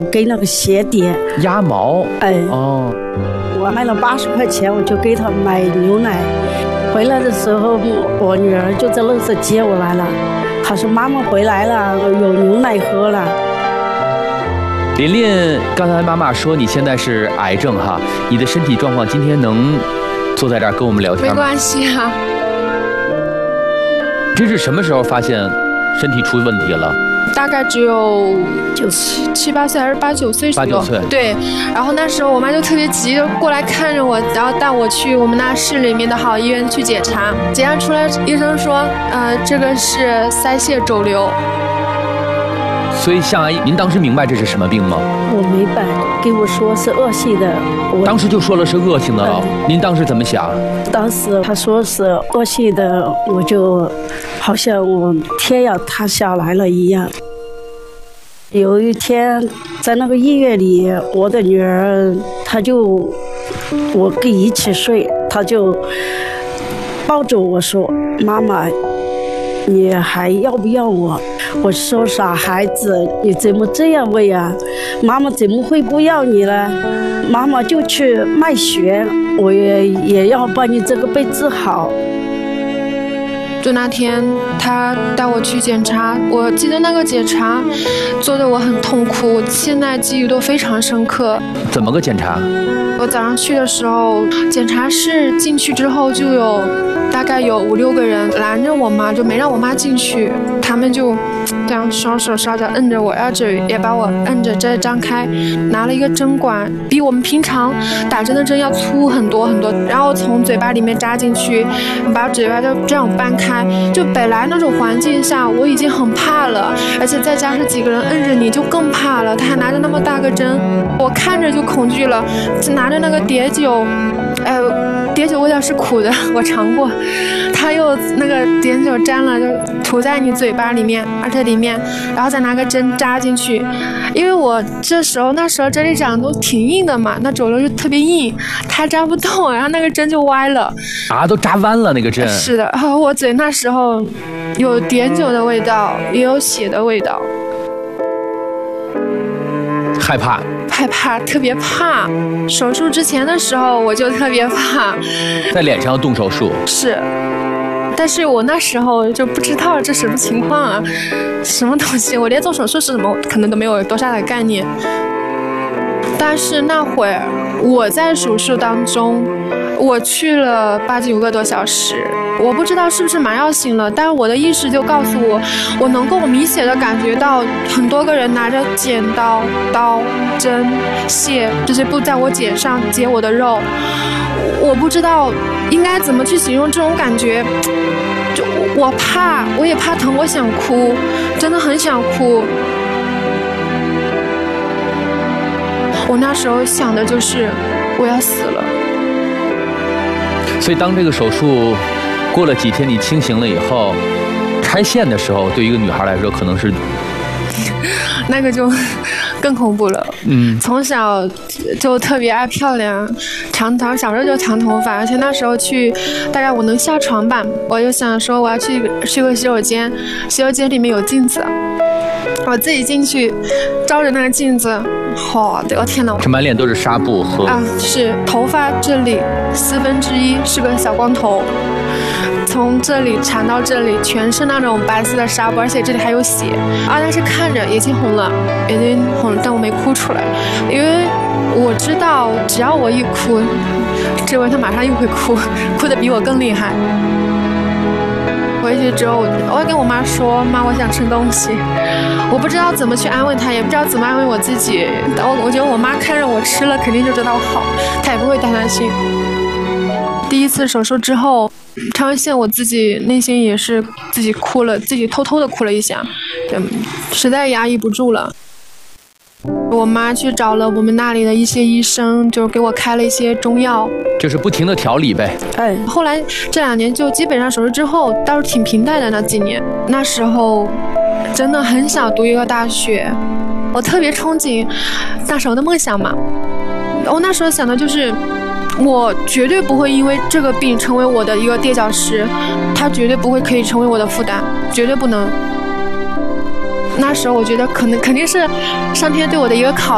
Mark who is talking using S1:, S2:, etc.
S1: 给那个鞋底
S2: 鸭毛。
S1: 哎，
S2: 哦，
S1: 我卖了80块钱，我就给他买牛奶。回来的时候，我女儿就在路上接我来了，她说妈妈回来了，有牛奶喝了。
S2: 琳琳，刚才妈妈说你现在是癌症哈，你的身体状况今天能坐在这儿跟我们聊天吗？
S3: 没关系啊。
S2: 这是什么时候发现身体出问题了？
S3: 大概只有7、8岁还是8、9岁左右。
S2: 8、9岁。对。
S3: 然后那时候我妈就特别急，过来看着我，然后带我去我们那市里面的好医院去检查。检查出来，医生说，这个是腮腺肿瘤。
S2: 所以向阿姨，您当时明白这是什么病吗？
S1: 我明白，给我说是恶性的。
S2: 当时就说了是恶性的了。您当时怎么想？
S1: 当时他说是恶性的，我就好像我天要塌下来了一样。有一天在那个医院里，我的女儿，我跟一起睡，她就抱着我说：“妈妈，你还要不要我？”我说：“傻孩子，你怎么这样问呀？妈妈怎么会不要你呢？妈妈就去卖血，我也要把你这个病治好。”
S3: 就那天他带我去检查，我记得那个检查做得我很痛苦，我现在记忆都非常深刻。
S2: 怎么个检查？
S3: 我早上去的时候，检查室进去之后就大概有5、6个人拦着我妈，就没让我妈进去。他们就这样双手稍着摁着我，然后嘴也把我摁着再张开，拿了一个针管，比我们平常打针的针要粗很多很多，然后从嘴巴里面扎进去，把嘴巴就这样掰开。就本来那种环境下我已经很怕了，而且再加上几个人摁着你就更怕了，他还拿着那么大个针，我看着就恐惧了。拿着那个碘酒，碘酒味道是苦的，我尝过，他又那个碘酒沾了就涂在你嘴巴里面，而且里面，然后再拿个针扎进去。因为我那时候这里长都挺硬的嘛，那肿瘤就特别硬，它扎不动，然后那个针就歪了
S2: 啊，都扎弯了那个针。
S3: 是的，然后我嘴那时候有碘酒的味道，也有血的味道。
S2: 害怕，
S3: 特别怕。手术之前的时候我就特别怕，
S2: 在脸上要动手术。
S3: 是，但是我那时候就不知道这什么情况啊，什么东西，我连做手术是什么可能都没有多大的概念。但是那会儿我在手术当中，我去了8、9个多小时，我不知道是不是麻药醒了，但是我的意识就告诉我，我能够明显的感觉到很多个人拿着剪刀、刀、针、线这些布在我剪上解我的肉，我不知道应该怎么去形容这种感觉，就我怕，我也怕疼，我想哭，真的很想哭。我那时候想的就是我要死了。
S2: 所以当这个手术过了几天你清醒了以后，拆线的时候对于一个女孩来说可能是
S3: 那个就更恐怖了。从小就特别爱漂亮，小时候就长头发，而且那时候大概我能下床吧，我就想说我要去个洗手间，洗手间里面有镜子，我自己进去照着那个镜子，我天哪，
S2: 这满脸都是纱布和
S3: 是头发这里1/4是个小光头，从这里缠到这里全是那种白色的纱布，而且这里还有血但是看着眼睛红了，但我没哭出来，因为我知道只要我一哭，这位他马上又会哭得比我更厉害。回去之后我会跟我妈说，妈，我想吃东西，我不知道怎么去安慰她，也不知道怎么安慰我自己。我觉得我妈看着我吃了肯定就知道好，她也不会太担心。第一次手术之后拆完线，我自己内心也是自己哭了，自己偷偷的哭了一下，实在压抑不住了。我妈去找了我们那里的一些医生，就给我开了一些中药，
S2: 就是不停的调理呗。
S3: 后来这2年就基本上手术之后倒是挺平淡的。那几年，那时候真的很想读一个大学，我特别憧憬那时候的梦想嘛。我那时候想的就是我绝对不会因为这个病成为我的一个垫脚石，它绝对不会可以成为我的负担，绝对不能。那时候我觉得肯定是上天对我的一个考